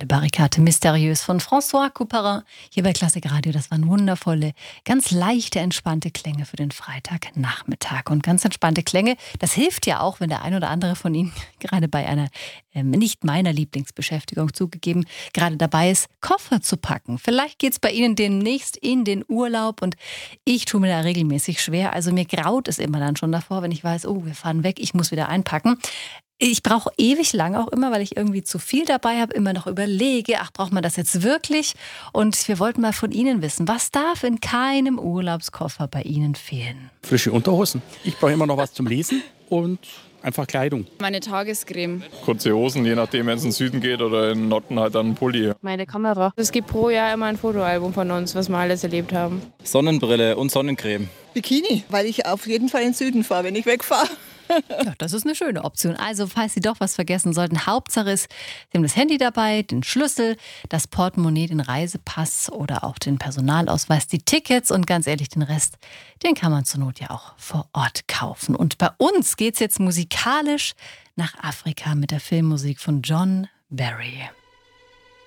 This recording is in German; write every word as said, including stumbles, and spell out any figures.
Le Barricade Mystérieuse von François Couperin hier bei Klassik Radio. Das waren wundervolle, ganz leichte, entspannte Klänge für den Freitagnachmittag. Und ganz entspannte Klänge, das hilft ja auch, wenn der ein oder andere von Ihnen gerade bei einer ähm, nicht meiner Lieblingsbeschäftigung zugegeben, gerade dabei ist, Koffer zu packen. Vielleicht geht es bei Ihnen demnächst in den Urlaub und ich tue mir da regelmäßig schwer. Also mir graut es immer dann schon davor, wenn ich weiß, oh, wir fahren weg, ich muss wieder einpacken. Ich brauche ewig lang auch immer, weil ich irgendwie zu viel dabei habe, immer noch überlege, ach, braucht man das jetzt wirklich? Und wir wollten mal von Ihnen wissen, was darf in keinem Urlaubskoffer bei Ihnen fehlen? Frische Unterhosen. Ich brauche immer noch was zum Lesen und einfach Kleidung. Meine Tagescreme. Kurze Hosen, je nachdem, wenn es in den Süden geht oder in den Norden halt dann ein Pulli. Meine Kamera. Es gibt pro Jahr immer ein Fotoalbum von uns, was wir alles erlebt haben. Sonnenbrille und Sonnencreme. Bikini, weil ich auf jeden Fall in den Süden fahre, wenn ich wegfahre. Ja, das ist eine schöne Option. Also, falls Sie doch was vergessen sollten, Hauptsache ist, Sie haben das Handy dabei, den Schlüssel, das Portemonnaie, den Reisepass oder auch den Personalausweis, die Tickets und ganz ehrlich, den Rest, den kann man zur Not ja auch vor Ort kaufen. Und bei uns geht's jetzt musikalisch nach Afrika mit der Filmmusik von John Barry.